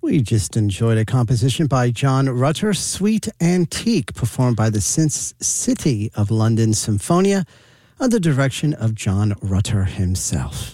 We just enjoyed a composition by John Rutter, Suite Antique, performed by the City of London Symphonia under the direction of John Rutter himself.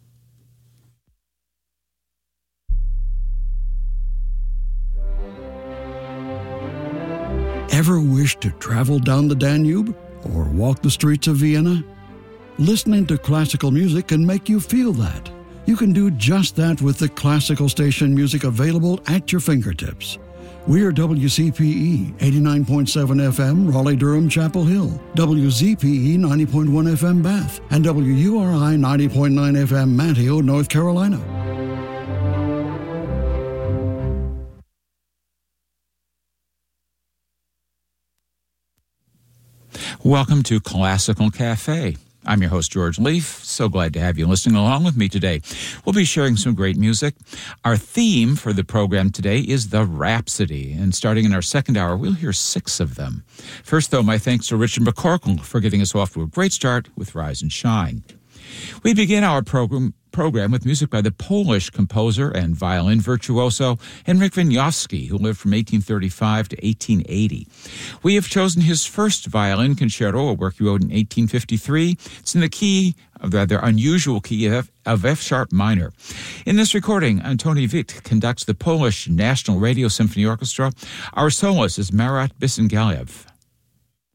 Ever wish to travel down the Danube or walk the streets of Vienna? Listening to classical music can make you feel that. You can do just that with the classical station music available at your fingertips. We are WCPE 89.7 FM, Raleigh-Durham, Chapel Hill, WZPE 90.1 FM, Bath, and WURI 90.9 FM, Manteo, North Carolina. Welcome to Classical Cafe. I'm your host, George Leaf. So glad to have you listening along with me today. We'll be sharing some great music. Our theme for the program today is the Rhapsody, and starting in our second hour, we'll hear 6 of them. First, though, my thanks to Richard McCorkle for getting us off to a great start with Rise and Shine. We begin our program with music by the Polish composer and violin virtuoso Henryk Wieniawski, who lived from 1835 to 1880. We have chosen his first violin concerto, a work he wrote in 1853. It's in the key, a rather unusual key of F-sharp minor. In this recording, Antoni Witt conducts the Polish National Radio Symphony Orchestra. Our soloist is Marat Bisengalev.